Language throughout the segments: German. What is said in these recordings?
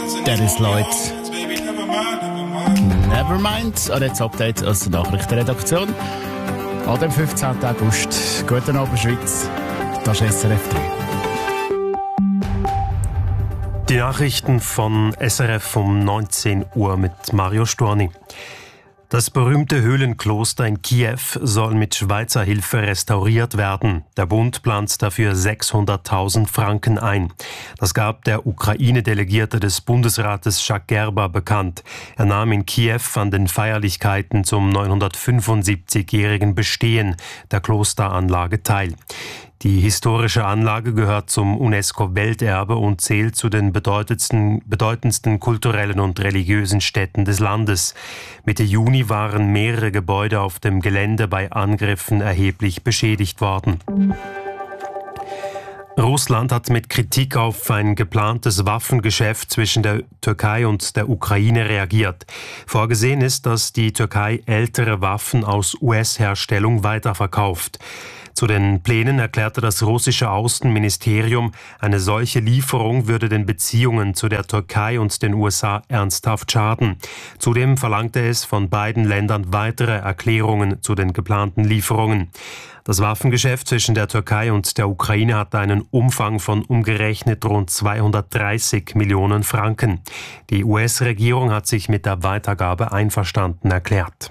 Dennis Lloyd. Nevermind. Und jetzt Update aus der Nachrichtenredaktion. An dem 15. August. Guten Abend, Schweiz. Das ist SRF 3. Die Nachrichten von SRF um 19 Uhr mit Mario Storni. Das berühmte Höhlenkloster in Kiew soll mit Schweizer Hilfe restauriert werden. Der Bund plant dafür 600.000 Franken ein. Das gab der Ukraine-Delegierte des Bundesrates Jacques Gerber bekannt. Er nahm in Kiew an den Feierlichkeiten zum 975-jährigen Bestehen der Klosteranlage teil. Die historische Anlage gehört zum UNESCO-Welterbe und zählt zu den bedeutendsten kulturellen und religiösen Stätten des Landes. Mitte Juni waren mehrere Gebäude auf dem Gelände bei Angriffen erheblich beschädigt worden. Russland hat mit Kritik auf ein geplantes Waffengeschäft zwischen der Türkei und der Ukraine reagiert. Vorgesehen ist, dass die Türkei ältere Waffen aus US-Herstellung weiterverkauft. Zu den Plänen erklärte das russische Außenministerium, eine solche Lieferung würde den Beziehungen zu der Türkei und den USA ernsthaft schaden. Zudem verlangte es von beiden Ländern weitere Erklärungen zu den geplanten Lieferungen. Das Waffengeschäft zwischen der Türkei und der Ukraine hat einen Umfang von umgerechnet rund 230 Millionen Franken. Die US-Regierung hat sich mit der Weitergabe einverstanden erklärt.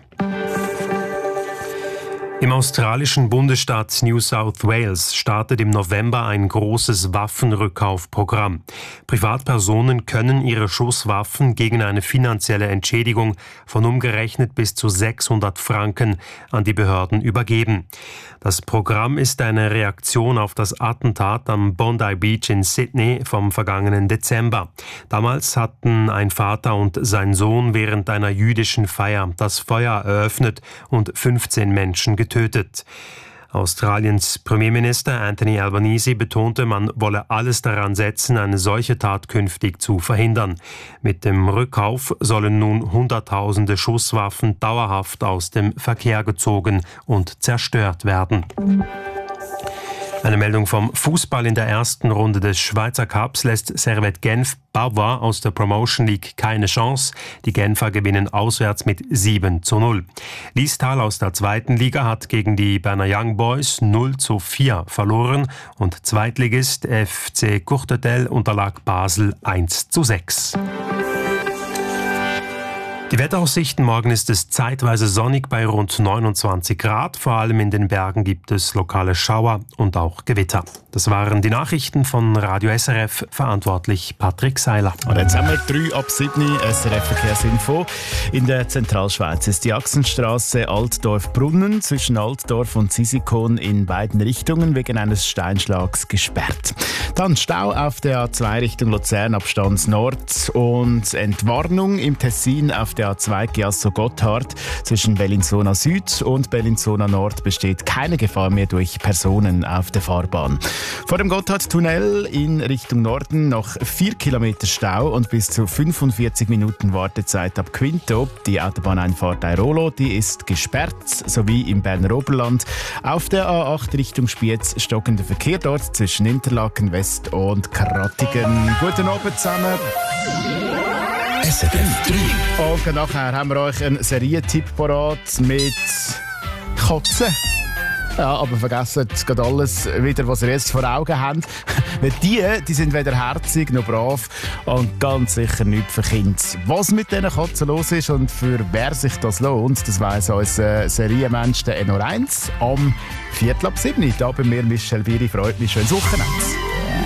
Im australischen Bundesstaat New South Wales startet im November ein großes Waffenrückkaufprogramm. Privatpersonen können ihre Schusswaffen gegen eine finanzielle Entschädigung von umgerechnet bis zu 600 Franken an die Behörden übergeben. Das Programm ist eine Reaktion auf das Attentat am Bondi Beach in Sydney vom vergangenen Dezember. Damals hatten ein Vater und sein Sohn während einer jüdischen Feier das Feuer eröffnet und 15 Menschen getötet. Australiens Premierminister Anthony Albanese betonte, man wolle alles daran setzen, eine solche Tat künftig zu verhindern. Mit dem Rückkauf sollen nun Hunderttausende Schusswaffen dauerhaft aus dem Verkehr gezogen und zerstört werden. Eine Meldung vom Fußball: in der ersten Runde des Schweizer Cups lässt Servette Genf Bavois aus der Promotion League keine Chance. Die Genfer gewinnen auswärts mit 7:0. Liestal aus der zweiten Liga hat gegen die Berner Young Boys 0:4 verloren und Zweitligist FC Courtetel unterlag Basel 1:6. Die Wetteraussichten: morgen ist es zeitweise sonnig bei rund 29 Grad. Vor allem in den Bergen gibt es lokale Schauer und auch Gewitter. Das waren die Nachrichten von Radio SRF, verantwortlich Patrick Seiler. Und jetzt haben wir 3 ab 7 SRF Verkehrsinfo. In der Zentralschweiz ist die Achsenstraße Altdorf-Brunnen zwischen Altdorf und Sisikon in beiden Richtungen wegen eines Steinschlags gesperrt. Dann Stau auf der A2 Richtung Luzern ab Stans Nord und Entwarnung im Tessin auf der A2 Chiasso-Gotthard. Zwischen Bellinzona Süd und Bellinzona Nord besteht keine Gefahr mehr durch Personen auf der Fahrbahn. Vor dem Gotthardtunnel in Richtung Norden noch 4 Kilometer Stau und bis zu 45 Minuten Wartezeit ab Quinto. Die Autobahneinfahrt Airolo, die ist gesperrt, sowie im Berner Oberland. Auf der A8 Richtung Spiez stockender Verkehr dort zwischen Interlaken West und Krattigen. Guten Abend zusammen. SRF 3. Und nachher haben wir euch einen Serientipp parat mit Katzen. Ja, aber vergessen gerade alles wieder, was ihr jetzt vor Augen habt. Weil die sind weder herzig noch brav und ganz sicher nicht für Kinder. Was mit diesen Katzen los ist und für wer sich das lohnt, das weiss unser Serienmensch, der NO1, am 7:15. Da bei mir Michel Biri. Freut mich, schönes Wochenende.